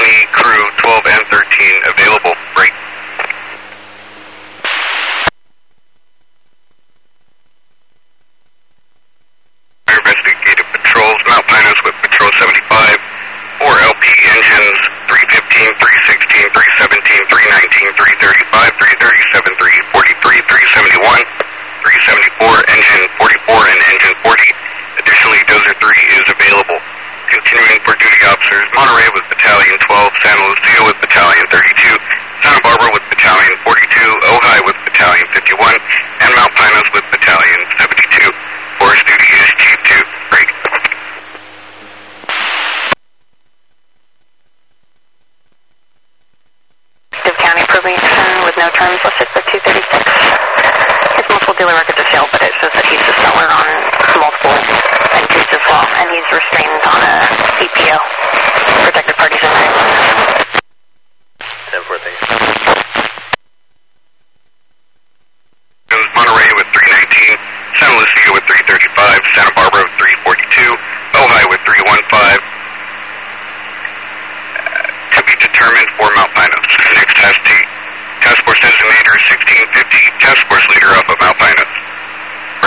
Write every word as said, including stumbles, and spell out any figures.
County crew twelve and thirteen available. Break. Investigative patrols, Mount Pinus with Patrol seventy-five, four L P engines, three fifteen, three sixteen, three seventeen, three nineteen, three thirty-five, three thirty-seven, three forty-three, three seventy-one, three seventy-four, engine forty-four, and engine forty. Additionally, Dozer three is available. Continuing for duty officers, Monterey with Battalion twelve, San Lucio with Battalion thirty-two, Santa Barbara with Battalion forty-two, Ojai with Battalion fifty-one, and Mount Pinus with Battalion seventy-two. Force duty is Chief two. Break. Active County probation with no terms listed for two thirty-six. His multiple dealer records are failed, but it shows that he's a seller on multiple entries as well, and he's restrained on a C P O. Protected parties in nine one. ten four, thanks. Monterey with three nineteen, San Lucio with three thirty-five, Santa Barbara with three forty-two, Ojai with three fifteen. Uh, to be determined for Mount